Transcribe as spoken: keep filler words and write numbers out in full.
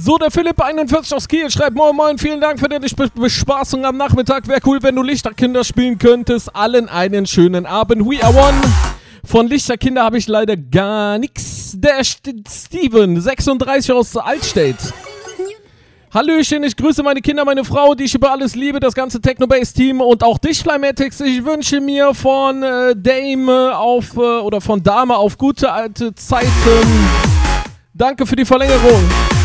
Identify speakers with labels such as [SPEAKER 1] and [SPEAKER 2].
[SPEAKER 1] So, der Philipp einundvierzig aus Kiel schreibt: Moin Moin, vielen Dank für deine Be- Bespaßung am Nachmittag. Wäre cool, wenn du Lichterkinder spielen könntest. Allen einen schönen Abend. We are one. Von Lichterkinder habe ich leider gar nichts. Der St- Steven, sechsunddreißig aus Altstedt. Hallöchen, ich grüße meine Kinder, meine Frau, die ich über alles liebe, das ganze Technobase-Team und auch dich, Flymatics. Ich wünsche mir von äh, Dame auf, äh, oder von Dame auf gute alte Zeiten. Danke für die Verlängerung.